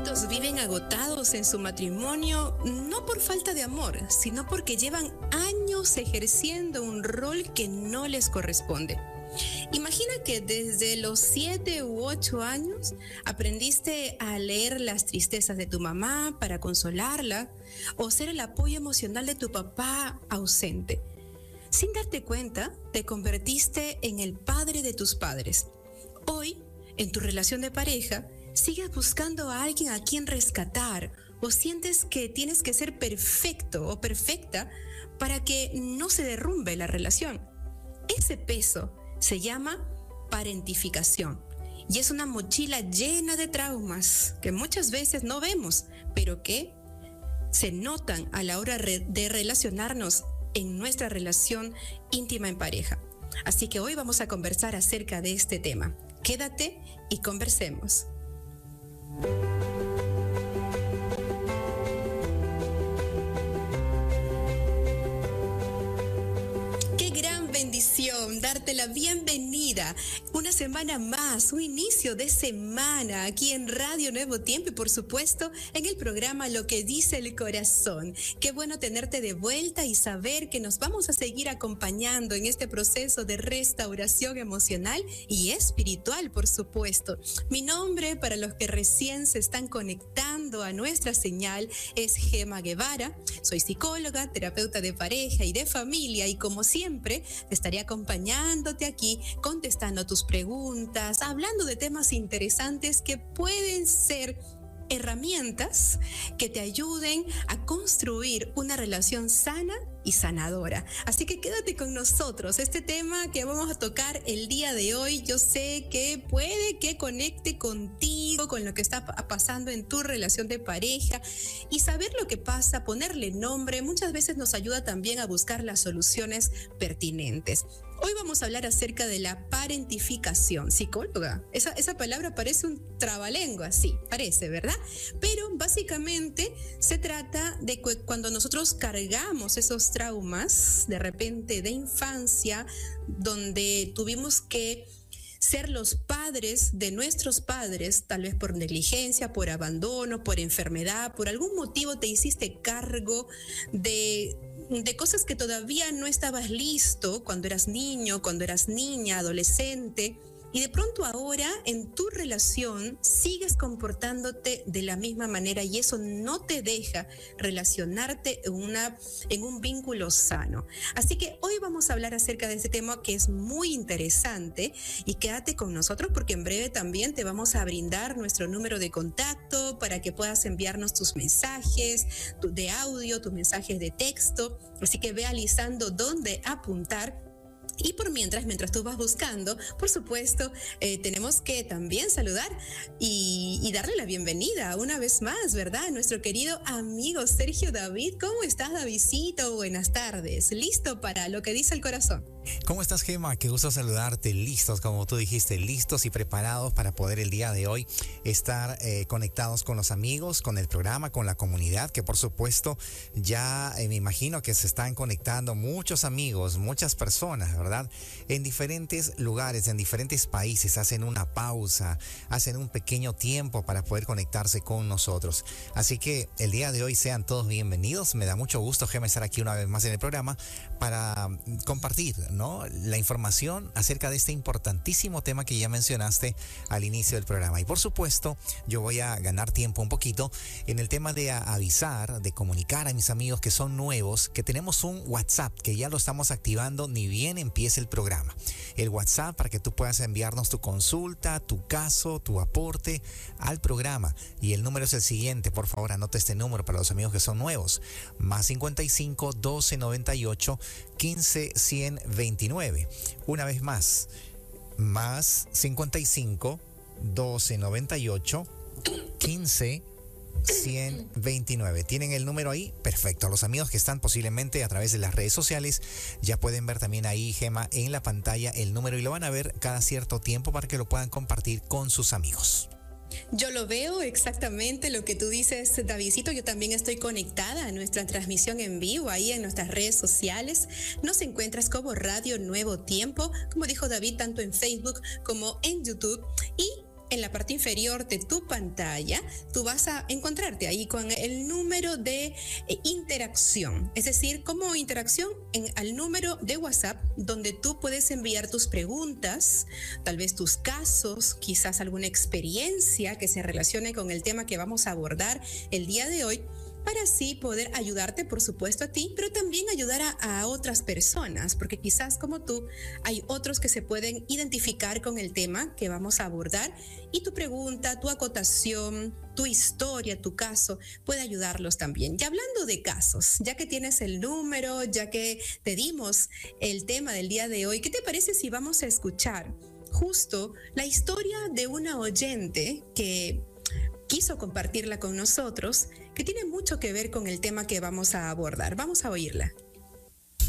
¿Cuántos viven agotados en su matrimonio no por falta de amor, sino porque llevan años ejerciendo un rol que no les corresponde? Imagina que desde los 7 u 8 años aprendiste a leer las tristezas de tu mamá para consolarla o ser el apoyo emocional de tu papá ausente. Sin darte cuenta, te convertiste en el padre de tus padres. Hoy, en tu relación de pareja, sigues buscando a alguien a quien rescatar o sientes que tienes que ser perfecto o perfecta para que no se derrumbe la relación. Ese peso se llama parentificación y es una mochila llena de traumas que muchas veces no vemos, pero que se notan a la hora de relacionarnos en nuestra relación íntima en pareja. Así que hoy vamos a conversar acerca de este tema. Quédate y conversemos. Darte la bienvenida una semana más, un inicio de semana aquí en Radio Nuevo Tiempo y por supuesto en el programa Lo que dice el corazón. Qué bueno tenerte de vuelta y saber que nos vamos a seguir acompañando en este proceso de restauración emocional y espiritual, por supuesto. Mi nombre, para los que recién se están conectando a nuestra señal, es Gema Guevara. Soy psicóloga, terapeuta de pareja y de familia y como siempre te estaré acompañándote aquí, contestando tus preguntas, hablando de temas interesantes que pueden ser herramientas que te ayuden a construir una relación sana y sanadora. Así que quédate con nosotros. Este tema que vamos a tocar el día de hoy, yo sé que puede que conecte contigo, con lo que está pasando en tu relación de pareja y saber lo que pasa, ponerle nombre, muchas veces nos ayuda también a buscar las soluciones pertinentes. Hoy vamos a hablar acerca de la parentificación. Psicóloga, esa palabra parece un trabalengua, sí, parece, ¿verdad? Pero básicamente se trata de que cuando nosotros cargamos esos traumas, de repente de infancia, donde tuvimos que ser los padres de nuestros padres, tal vez por negligencia, por abandono, por enfermedad, por algún motivo te hiciste cargo de cosas que todavía no estabas listo cuando eras niño, cuando eras niña, adolescente. Y de pronto ahora en tu relación sigues comportándote de la misma manera y eso no te deja relacionarte en un vínculo sano. Así que hoy vamos a hablar acerca de este tema que es muy interesante y quédate con nosotros porque en breve también te vamos a brindar nuestro número de contacto para que puedas enviarnos tus mensajes de audio, tus mensajes de texto. Así que ve alisando dónde apuntar. Y por mientras tú vas buscando, por supuesto, tenemos que también saludar y darle la bienvenida una vez más, ¿verdad? A nuestro querido amigo Sergio David. ¿Cómo estás, Davidcito? Buenas tardes. ¿Listo para lo que dice el corazón? ¿Cómo estás, Gema? Qué gusto saludarte. Listos, como tú dijiste, listos y preparados para poder el día de hoy estar conectados con los amigos, con el programa, con la comunidad, que por supuesto ya me imagino que se están conectando muchos amigos, muchas personas, ¿verdad? En diferentes lugares, en diferentes países, hacen una pausa, hacen un pequeño tiempo para poder conectarse con nosotros. Así que el día de hoy sean todos bienvenidos. Me da mucho gusto, Gema, estar aquí una vez más en el programa para compartir, ¿no?, la información acerca de este importantísimo tema que ya mencionaste al inicio del programa. Y por supuesto, yo voy a ganar tiempo un poquito en el tema de avisar, de comunicar a mis amigos que son nuevos, que tenemos un WhatsApp que ya lo estamos activando ni bien empiece el programa. El WhatsApp para que tú puedas enviarnos tu consulta, tu caso, tu aporte al programa. Y el número es el siguiente, por favor, anota este número para los amigos que son nuevos. Más 55 12 98 15 100 29. Una vez más, más 55 12 98 15 129. ¿Tienen el número ahí? Perfecto. Los amigos que están posiblemente a través de las redes sociales ya pueden ver también ahí, Gema, en la pantalla el número y lo van a ver cada cierto tiempo para que lo puedan compartir con sus amigos. Yo lo veo exactamente lo que tú dices, Davidcito. Yo también estoy conectada a nuestra transmisión en vivo ahí en nuestras redes sociales. Nos encuentras como Radio Nuevo Tiempo, como dijo David, tanto en Facebook como en YouTube. Y en la parte inferior de tu pantalla, tú vas a encontrarte ahí con el número de interacción, es decir, como interacción al número de WhatsApp donde tú puedes enviar tus preguntas, tal vez tus casos, quizás alguna experiencia que se relacione con el tema que vamos a abordar el día de hoy, para así poder ayudarte, por supuesto, a ti, pero también ayudar a otras personas, porque quizás como tú hay otros que se pueden identificar con el tema que vamos a abordar y tu pregunta, tu acotación, tu historia, tu caso puede ayudarlos también. Y hablando de casos, ya que tienes el número, ya que te dimos el tema del día de hoy, ¿qué te parece si vamos a escuchar justo la historia de una oyente que quiso compartirla con nosotros, que tiene mucho que ver con el tema que vamos a abordar? Vamos a oírla.